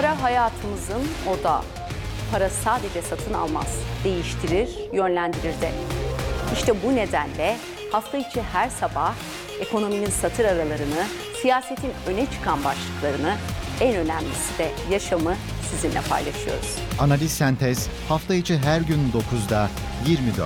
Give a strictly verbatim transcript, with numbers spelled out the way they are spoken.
Para hayatımızın odağı. Para sadece satın almaz, değiştirir, yönlendirir de. İşte bu nedenle hafta içi her sabah ekonominin satır aralarını, siyasetin öne çıkan başlıklarını, en önemlisi de yaşamı sizinle paylaşıyoruz. Analiz Sentez hafta içi her gün dokuzda yirmi dörtte.